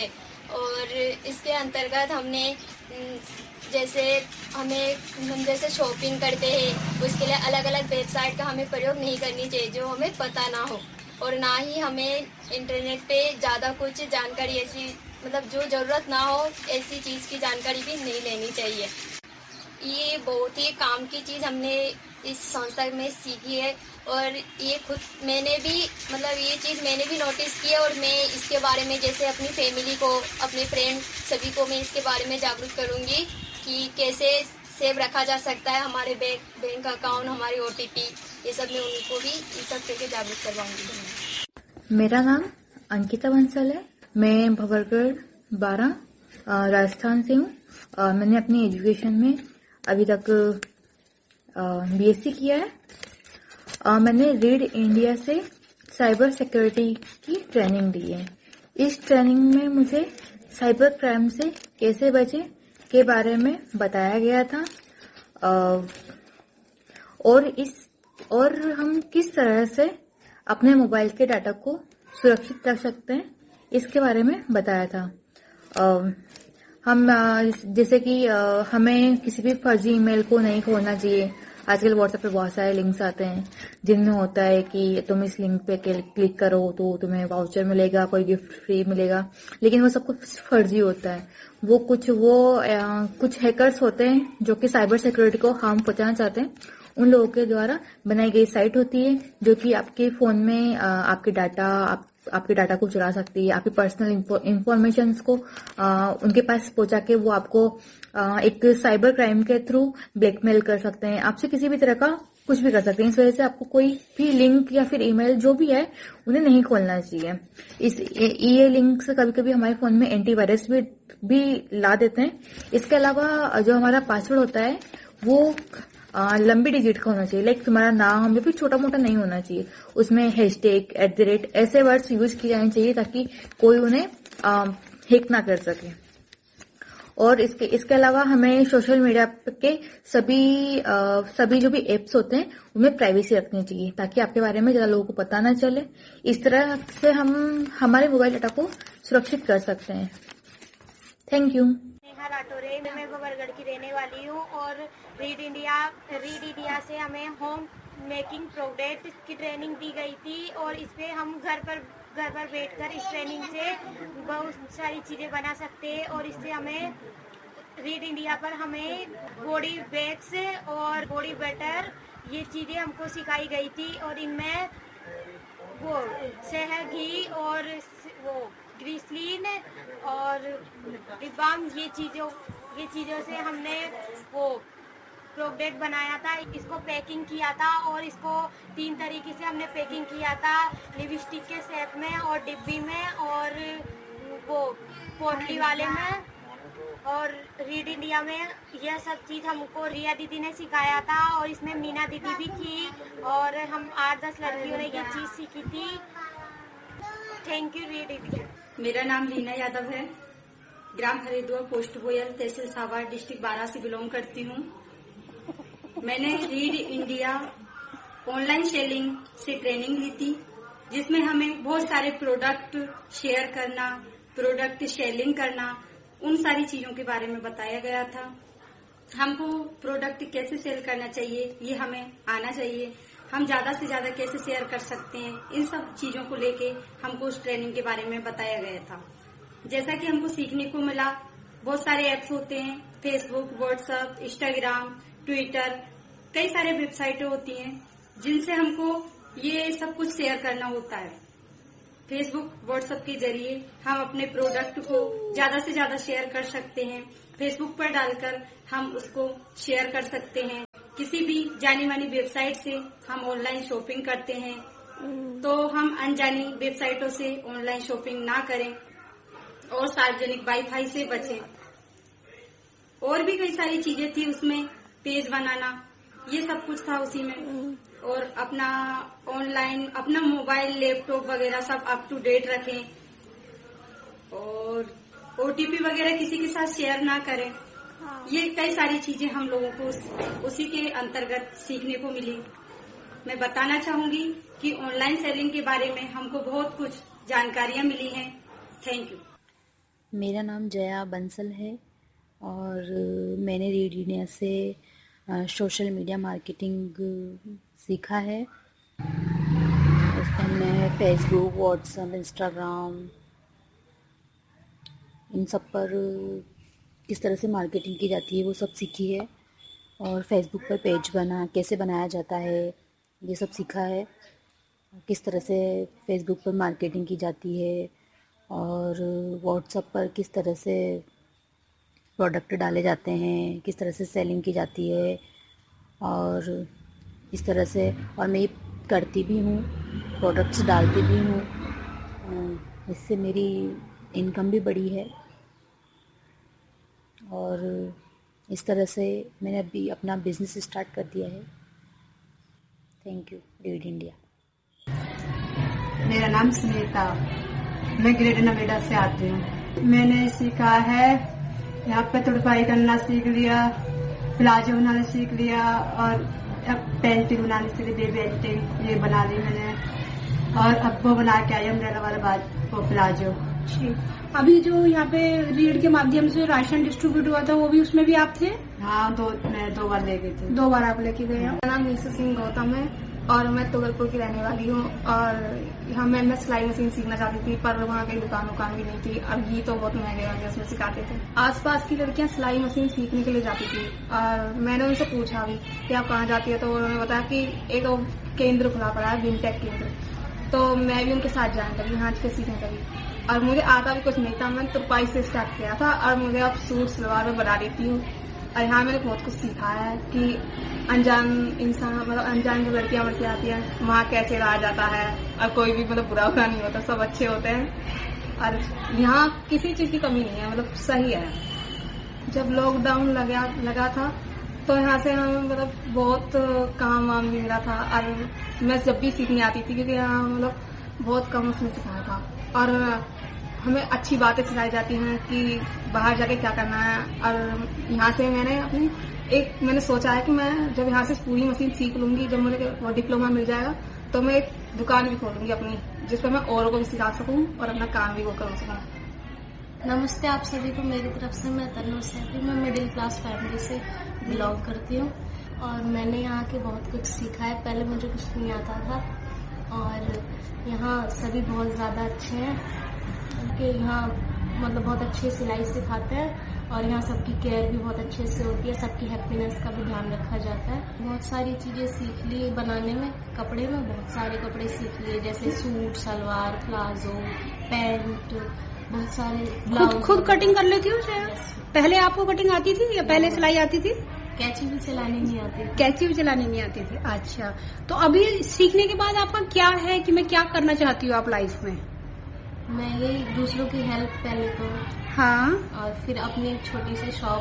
और इसके अंतर्गत हमने जैसे हमें हम जैसे शॉपिंग करते हैं उसके लिए अलग अलग वेबसाइट का हमें प्रयोग नहीं करनी चाहिए जो हमें पता ना हो, और ना ही हमें इंटरनेट पे ज़्यादा कुछ जानकारी ऐसी मतलब जो ज़रूरत ना हो ऐसी चीज़ की जानकारी भी नहीं लेनी चाहिए। ये बहुत ही काम की चीज़ हमने इस संस्था में सीखी है, और ये खुद मैंने भी मतलब ये चीज़ मैंने भी नोटिस की है, और मैं इसके बारे में जैसे अपनी फैमिली को, अपने फ्रेंड सभी को मैं इसके बारे में जागरूक करूँगी कि कैसे सेव रखा जा सकता है हमारे बैंक बैंक अकाउंट, हमारी ओ टी पी, ये सब मैं उनको भी ये सब करके जागरूक करवाऊंगी। मेरा नाम अंकिता बंसल है, मैं भवरगढ़ बारह राजस्थान से हूँ। मैंने अपनी एजुकेशन में अभी तक बी एस सी किया है। आ, मैंने रीड इंडिया से साइबर सिक्योरिटी की ट्रेनिंग ली है। इस ट्रेनिंग में मुझे साइबर क्राइम से कैसे बचे के बारे में बताया गया था, आ, और इस और हम किस तरह से अपने मोबाइल के डाटा को सुरक्षित रख सकते हैं इसके बारे में बताया था। आ, हम जैसे कि हमें किसी भी फर्जी ईमेल को नहीं खोलना चाहिए। आजकल व्हाट्सएप पे बहुत सारे लिंक्स आते हैं जिनमें होता है कि तुम इस लिंक पे क्लिक करो तो तुम्हें वाउचर मिलेगा, कोई गिफ्ट फ्री मिलेगा, लेकिन वो सब कुछ फर्जी होता है। वो कुछ वो आ, कुछ हैकर्स होते हैं जो कि साइबर सिक्योरिटी को हार्म पहुंचाना चाहते हैं। उन लोगों के द्वारा बनाई गई साइट होती है जो कि आपके फोन में आ, आपके डाटा आप, आपके डाटा को चुरा सकती है, आपकी पर्सनल इंफॉर्मेशन को आ, उनके पास पहुंचा के वो आपको आ, एक साइबर क्राइम के थ्रू ब्लैकमेल कर सकते हैं, आपसे किसी भी तरह का कुछ भी कर सकते हैं। इस वजह से आपको कोई भी लिंक या फिर ईमेल जो भी है उन्हें नहीं खोलना चाहिए। इस ये लिंक्स कभी कभी हमारे फोन में एंटीवायरस भी भी ला देते हैं। इसके अलावा जो हमारा पासवर्ड होता है वो आ, लंबी डिजिट का होना चाहिए, लाइक तुम्हारा नाम या फिर छोटा मोटा नहीं होना चाहिए। उसमें हैशटैग, एट द रेट ऐसे वर्ड्स यूज किए जाने चाहिए ताकि कोई उन्हें हैक ना कर सके। और इसके इसके अलावा हमें सोशल मीडिया के सभी आ, सभी जो भी एप्स होते हैं उनमें प्राइवेसी रखनी चाहिए ताकि आपके बारे में ज्यादा लोगों को पता ना चले। इस तरह से हम हमारे मोबाइल डाटा को सुरक्षित कर सकते हैं। Thank you. नेहा राठौरे, मैं भवरगढ़ की रहने वाली हूँ और रीड इंडिया रीड इंडिया से हमें होम मेकिंग प्रोडक्ट की ट्रेनिंग दी गई थी, और इसमें हम घर पर घर पर बैठकर इस ट्रेनिंग से बहुत सारी चीज़ें बना सकते हैं। और इससे हमें रीड इंडिया पर हमें बॉडी बैग्स और बॉडी बटर ये चीज़ें हमको सिखाई गई थी, और इनमें वो शहद, घी और वो ग्रीसलीन और डिब्बाम ये चीज़ों ये चीज़ों से हमने वो प्रोडक्ट बनाया था। इसको पैकिंग किया था और इसको तीन तरीके से हमने पैकिंग किया था, लिपस्टिक के शेप में और डिब्बी में और वो पोटली वाले में। और रीड इंडिया में यह सब चीज़ हमको रिया दीदी ने सिखाया था, और इसमें मीना दीदी भी की, और हम आठ दस लड़कियों ने ये चीज़ सीखी थी। Thank you read India. मेरा नाम लीना यादव है, ग्राम हरिद्वार, पोस्ट बोयल, तहसील सावर, डिस्ट्रिक्ट बारह से बिलोंग करती हूँ। मैंने रीड इंडिया ऑनलाइन सेलिंग से ट्रेनिंग ली थी, जिसमें हमें बहुत सारे प्रोडक्ट शेयर करना, प्रोडक्ट सेलिंग करना, उन सारी चीजों के बारे में बताया गया था। हमको प्रोडक्ट कैसे सेल करना चाहिए ये हमें आना चाहिए, हम ज्यादा से ज्यादा कैसे शेयर कर सकते हैं, इन सब चीजों को लेके हमको उस ट्रेनिंग के बारे में बताया गया था। जैसा कि हमको सीखने को मिला, बहुत सारे एप्स होते हैं, फेसबुक, व्हाट्सएप, इंस्टाग्राम, ट्विटर, कई सारे वेबसाइटें होती हैं जिनसे हमको ये सब कुछ शेयर करना होता है। फेसबुक, व्हाट्सएप के जरिए हम अपने प्रोडक्ट को ज्यादा से ज्यादा शेयर कर सकते हैं। फेसबुक पर डालकर हम उसको शेयर कर सकते हैं। किसी भी जानी मानी वेबसाइट से हम ऑनलाइन शॉपिंग करते हैं, तो हम अनजानी वेबसाइटों से ऑनलाइन शॉपिंग ना करें और सार्वजनिक वाईफाई से बचें। और भी कई सारी चीजें थी उसमें, पेज बनाना, ये सब कुछ था उसी में। और अपना ऑनलाइन अपना मोबाइल, लैपटॉप वगैरह सब अप टू डेट रखें, और ओटीपी वगैरह किसी के साथ शेयर ना करें। ये कई सारी चीजें हम लोगों को उस, उसी के अंतर्गत सीखने को मिली। मैं बताना चाहूंगी कि ऑनलाइन सेलिंग के बारे में हमको बहुत कुछ जानकारियां मिली हैं। Thank you. मेरा नाम जया बंसल है और मैंने रीड इंडिया से सोशल मीडिया मार्केटिंग सीखा है। इसमें मैं फेसबुक, व्हाट्सएप, इंस्टाग्राम इन सब पर किस तरह से मार्केटिंग की जाती है वो सब सीखी है और फेसबुक पर पेज बना कैसे बनाया जाता है ये सब सीखा है। किस तरह से फेसबुक पर मार्केटिंग की जाती है और व्हाट्सएप पर किस तरह से प्रोडक्ट डाले जाते हैं, किस तरह से सेलिंग की जाती है और इस तरह से और मैं ये करती भी हूँ, प्रोडक्ट्स डालती भी हूँ। इससे मेरी इनकम भी बढ़ी है और इस तरह से मैंने अभी अपना बिजनेस स्टार्ट कर दिया है। Thank you read India. मेरा नाम सुनीता, मैं ग्रेड नोएडा से आती हूँ। मैंने सीखा है यहाँ पे तुड़पाई करना सीख लिया, प्लाजो बनाना सीख लिया और पेंटिंग बनाने सीख ली, बेबी पेंटिंग ये बना ली मैंने और अब वो बना के आई अम्ब्रेला वाले बाद वो प्लाजो। अभी जो यहाँ पे रीड के माध्यम से राशन डिस्ट्रीब्यूट हुआ था वो भी उसमें भी आप थे? हाँ, दो मैं दो बार ले गई थी। दो बार आप लेके गए हैं। मेरा नाम नीसू सिंह गौतम है और मैं तुगलपुर की रहने वाली हूँ और यहाँ मैं मैं सिलाई मशीन सीखना चाहती थी पर वहाँ कहीं दुकान उकान भी नहीं थी। अब ये तो बहुत महंगे महंगे उसमें सिखाते थे। आसपास की लड़कियाँ सिलाई मशीन सीखने के लिए जाती थी और मैंने उनसे पूछा भी कि आप कहाँ जाती है तो उन्होंने बताया कि एक केंद्र खुला पड़ा है, विनटेक केंद्र। तो मैं भी उनके साथ जाने लगी, यहाँ से सीखने लगी और मुझे आता भी कुछ नहीं था। मैंने तुरपाई से स्टार्ट किया था और मुझे अब सूट सलवार में बना देती हूँ और यहाँ मैंने बहुत कुछ सीखा है कि अनजान इंसान मतलब अनजान जो लड़कियां लड़कियां आती हैं वहाँ कैसे रहा जाता है और कोई भी मतलब बुरा बुरा नहीं होता, सब अच्छे होते हैं और यहाँ किसी चीज की कमी नहीं है, मतलब सही है। जब लॉकडाउन लगा लगा था तो यहाँ से हमें मतलब बहुत काम वाम भी मिला था और मैं जब भी सीखने आती थी क्योंकि यहाँ मतलब बहुत कम उसमें सिखाया था और हमें अच्छी बातें सिखाई जाती हैं कि बाहर जाके क्या करना है। और यहाँ से मैंने अपनी एक मैंने सोचा है कि मैं जब यहाँ से पूरी मशीन सीख लूंगी, जब मुझे वो डिप्लोमा मिल जाएगा तो मैं एक दुकान भी खोलूंगी अपनी जिस पर मैं औरों को भी सिखा सकूं और अपना काम भी वो कर सकूं। नमस्ते आप सभी को मेरी तरफ से। मैं तन्नू सेठी, मैं मिडिल क्लास फैमिली से बिलोंग करती हूँ और मैंने यहाँ के बहुत कुछ सीखा है। पहले मुझे कुछ नहीं आता था और यहाँ सभी बहुत ज़्यादा अच्छे हैं क्योंकि यहाँ मतलब बहुत अच्छे सिलाई सिखाते हैं और यहाँ सबकी केयर भी बहुत अच्छे से होती है, सबकी हैप्पीनेस का भी ध्यान रखा जाता है। बहुत सारी चीज़ें सीख ली बनाने में, कपड़े में बहुत सारे कपड़े सीख लिए जैसे सूट, सलवार, प्लाजो, पैंट, बहुत सारे खुद खुद कटिंग कर लेती हूँ। पहले आपको कटिंग आती थी या पहले सिलाई आती थी? कैंची भी चलानी नहीं आती थी। कैंची भी चलानी नहीं आती थी। अच्छा, तो अभी सीखने के बाद आपका क्या है कि मैं क्या करना चाहती हूँ आप लाइफ में? मैं ये दूसरों की हेल्प पहले तो हाँ और फिर अपनी एक छोटी सी शॉप,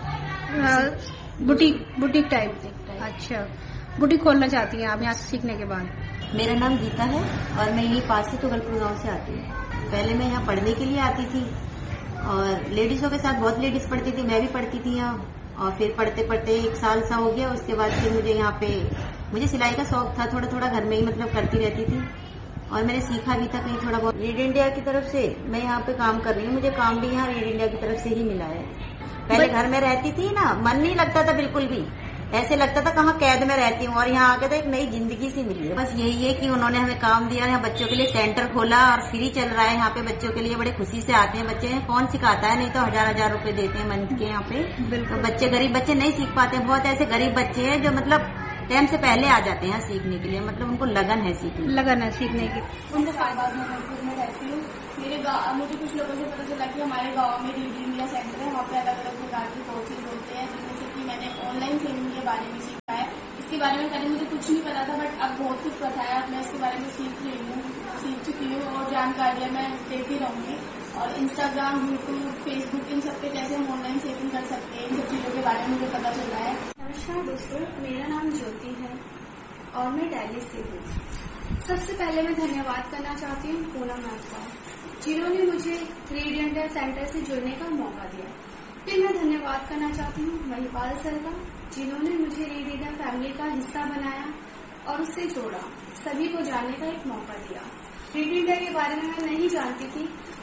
बुटीक बुटीक टाइप। अच्छा, बुटीक खोलना चाहती हैं आप यहाँ सीखने के बाद? मेरा नाम गीता है और मैं यही पास से तुगलपुर गांव से आती हूँ। पहले मैं यहाँ पढ़ने के लिए आती थी और लेडीजों के साथ बहुत लेडीज पढ़ती थी, मैं भी पढ़ती थी यहाँ और फिर पढ़ते पढ़ते एक साल सा हो गया। उसके बाद फिर मुझे यहाँ पे मुझे सिलाई का शौक था, थोड़ा थोड़ा घर में ही मतलब करती रहती थी और मैंने सीखा भी था कहीं थोड़ा बहुत। रीड इंडिया की तरफ से मैं यहाँ पे काम कर रही हूँ, मुझे काम भी यहाँ रीड इंडिया की तरफ से ही मिला है। पहले घर में रहती थी ना, मन नहीं लगता था बिल्कुल भी, ऐसे लगता था कहाँ कैद में रहती हूँ और यहाँ आके तो एक नई जिंदगी सी मिली है। बस यही है कि उन्होंने हमें काम दिया, यहाँ बच्चों के लिए सेंटर खोला और फ्री चल रहा है यहाँ पे बच्चों के लिए। बड़े खुशी से आते हैं बच्चे, कौन सिखाता है, नहीं तो हजार हजार रुपए देते हैं मंथ के यहाँ पे। तो बच्चे गरीब बच्चे नहीं सीख पाते, बहुत ऐसे गरीब बच्चे हैं जो मतलब टाइम से पहले आ जाते हैं सीखने के लिए, मतलब उनको लगन है सीखने लगन है सीखने की। उनको फायदा में रहती हूँ। मेरे गाँव मुझे कुछ लोगों से पता चला कि हमारे गाँव में रीड इंडिया सेंटर है, वहाँ पे अलग अलग प्रकार की कोर्सेज होते हैं जिनमें से कि मैंने ऑनलाइन सेलिंग के बारे में सीखा है। इसके बारे में पहले मुझे कुछ नहीं पता था बट अब बहुत कुछ पता है। अब मैं इसके बारे में सीख रही हूँ, सीख चुकी हूँ और जानकारियाँ मैं देती रहूंगी। और इंस्टाग्राम, यूट्यूब, फेसबुक इन सब पे कैसे हम ऑनलाइन सेलिंग कर सकते हैं, इन सब चीजों के बारे में मुझे पता चल रहा है। नमस्कार दोस्तों, मेरा नाम ज्योति है और मैं दिल्ली से हूँ। सबसे पहले मैं धन्यवाद करना चाहती हूँ पूनम मैम का, जिन्होंने मुझे रीड इंडिया सेंटर से जुड़ने का मौका दिया। फिर मैं धन्यवाद करना चाहती हूँ महिपाल सर का, जिन्होंने मुझे रीड इंडिया फैमिली का हिस्सा बनाया और उससे जोड़ा, सभी को जानने का एक मौका दिया। रीड इंडिया के बारे में मैं नहीं जानती थी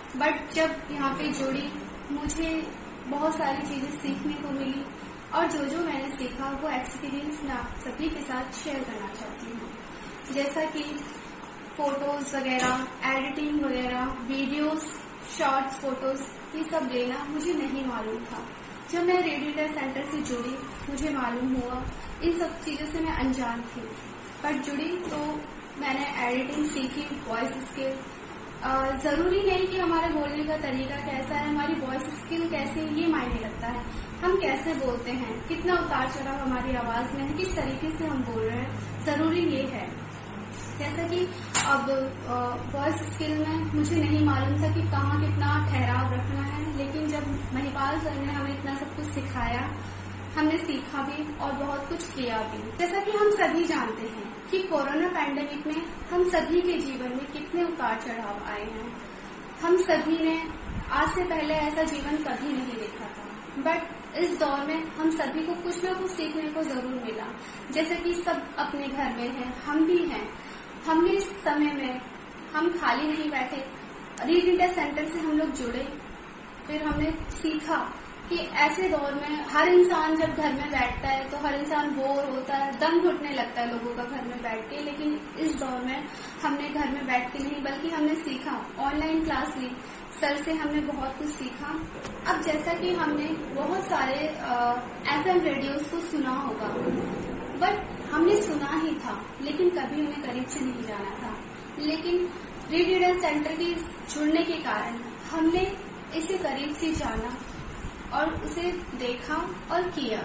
बट जब यहाँ पे जुड़ी मुझे बहुत सारी चीजें सीखने को मिली और जो जो मैंने सीखा वो एक्सपीरियंस मैं आप सभी के साथ शेयर करना चाहती हूँ। जैसा कि फोटोज वगैरह, एडिटिंग वगैरह, वीडियोस, शॉर्ट्स, फोटोज, ये सब लेना मुझे नहीं मालूम था। जब मैं रीड इंडिया सेंटर से जुड़ी मुझे मालूम हुआ, इन सब चीजों से मैं अनजान थी, पर जुड़ी तो मैंने एडिटिंग सीखी, वॉइस स्किल। जरूरी नहीं कि हमारे बोलने का तरीका कैसा है, हमारी वॉइस स्किल कैसी है ये मायने रखता है। हम कैसे बोलते हैं, कितना उतार चढ़ाव हमारी आवाज में है, किस तरीके से हम बोल रहे हैं, जरूरी ये है। जैसा कि अब वॉइस स्किल में मुझे नहीं मालूम था कि कहाँ कितना ठहराव रखना है, लेकिन जब महिपाल सर ने हमें इतना सब कुछ सिखाया, हमने सीखा भी और बहुत कुछ किया भी। जैसा कि हम सभी जानते हैं कि कोरोना पैंडेमिक में हम सभी के जीवन में कितने उतार चढ़ाव आए हैं। हम सभी ने आज से पहले ऐसा जीवन कभी नहीं देखा था, बट इस दौर में हम सभी को कुछ ना कुछ सीखने को जरूर मिला। जैसे कि सब अपने घर में हैं, हम भी हैं। हमने इस समय में हम खाली नहीं बैठे, रीड इंडिया सेंटर से हम लोग जुड़े, फिर हमने सीखा कि ऐसे दौर में हर इंसान जब घर में बैठता है तो हर इंसान बोर होता है, दम घुटने लगता है लोगों का घर में बैठ के। लेकिन इस दौर में हमने घर में बैठ के नहीं बल्कि हमने सीखा, ऑनलाइन क्लास ली, सर से हमने बहुत कुछ सीखा। अब जैसा कि हमने बहुत सारे एफएम रेडियोस को सुना होगा, बट हमने सुना ही था लेकिन कभी उन्हें करीब से नहीं जाना था। लेकिन रीड इंडिया सेंटर के जुड़ने के कारण हमने इसे करीब से जाना और उसे देखा और किया।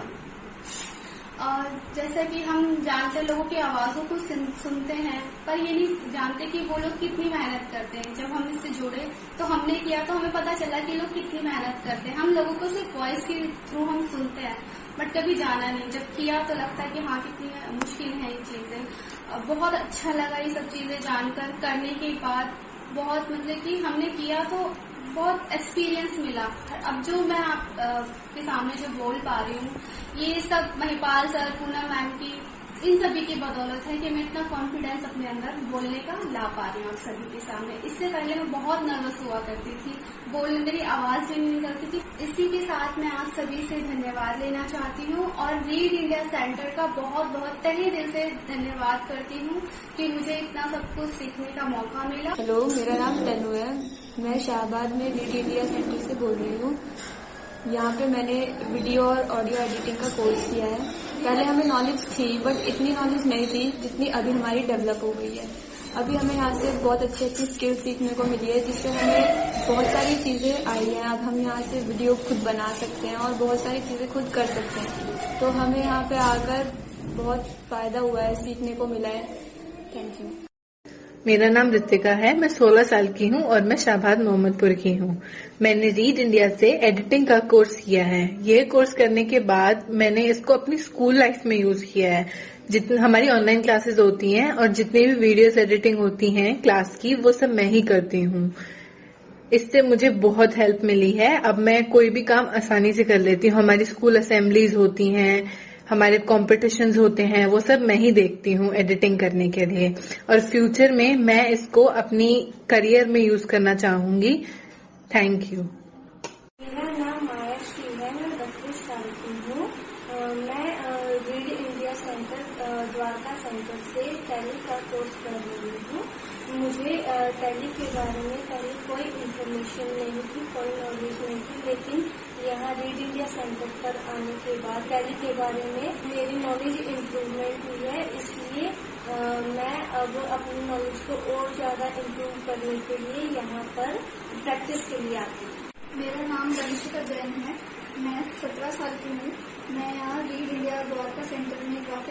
और जैसा कि हम जानते लोगों की आवाजों को सुनते हैं, पर ये नहीं जानते कि वो लोग कितनी मेहनत करते हैं। जब हम इससे जुड़े तो हमने किया तो हमें पता चला कि लोग कितनी मेहनत करते हैं। हम लोगों को सिर्फ वॉइस के थ्रू हम सुनते हैं, बट कभी जाना नहीं। जब किया तो लगता है कि हाँ कितनी मुश्किल है ये चीजें। बहुत अच्छा लगा ये सब चीजें जानकर, करने के बाद बहुत मतलब कि हमने किया तो बहुत एक्सपीरियंस मिला। अब जो मैं आप के सामने जो बोल पा रही हूँ, ये सब महिपाल सर, पूनम मैम की, इन सभी की बदौलत है कि मैं इतना कॉन्फिडेंस अपने अंदर बोलने का ला पा रही हूँ आप सभी के सामने। इससे पहले मैं बहुत नर्वस हुआ करती थी, बोलने मेरी आवाज भी नहीं निकलती थी। इसी के साथ मैं आप सभी से धन्यवाद लेना चाहती हूँ और रीड इंडिया सेंटर का बहुत बहुत तहे दिल से धन्यवाद करती हूँ कि मुझे इतना सब कुछ सीखने का मौका मिला। हेलो, मेरा नाम तनु है, मैं शाहबाद में रीड इंडिया सेंटर से बोल रही हूँ। यहाँ पे मैंने वीडियो और ऑडियो एडिटिंग का कोर्स किया है। पहले हमें नॉलेज थी बट इतनी नॉलेज नहीं थी जितनी अभी हमारी डेवलप हो गई है। अभी हमें यहाँ से बहुत अच्छी अच्छी स्किल्स सीखने को मिली है, जिससे हमें बहुत सारी चीजें आई हैं। अब हम यहाँ से वीडियो खुद बना सकते हैं और बहुत सारी चीजें खुद कर सकते हैं। तो हमें यहाँ पे आकर बहुत फायदा हुआ है, सीखने को मिला है। Thank you. मेरा नाम रितिका है, मैं सोलह साल की हूँ और मैं शाहबाद मोहम्मदपुर की हूँ। मैंने रीड इंडिया से एडिटिंग का कोर्स किया है। ये कोर्स करने के बाद मैंने इसको अपनी स्कूल लाइफ में यूज किया है। जितनी हमारी ऑनलाइन क्लासेस होती हैं और जितनी भी वीडियोस एडिटिंग होती हैं क्लास की, वो सब मैं ही करती हूँ। इससे मुझे बहुत हेल्प मिली है। अब मैं कोई भी काम आसानी से कर लेती हूँ। हमारी स्कूल असेंबलीज होती हैं, हमारे कॉम्पिटिशन्स होते हैं, वो सब मैं ही देखती हूँ एडिटिंग करने के लिए। और फ्यूचर में मैं इसको अपनी करियर में यूज करना चाहूंगी। Thank you. मेरा नाम माया श्री है, मैं बत्तीस साल की हूँ। मैं read India centre Dwarka centre से टैली का कोर्स कर रही हूँ। मुझे टैली के बारे में पहले कोई इन्फॉर्मेशन नहीं थी, कोई नॉलेज नहीं थी, लेकिन यहाँ रीड इंडिया सेंटर पर आने के बाद टैली के बारे में मेरी नॉलेज इम्प्रूवमेंट हुई है। इसलिए आ, मैं अब अपनी नॉलेज को और ज्यादा इम्प्रूव करने के लिए यहाँ पर प्रैक्टिस के लिए आती हूँ। मेरा नाम रंशिका जैन है, मैं सत्रह साल की हूँ। मैं यहाँ रीड इंडिया द्वारका सेंटर में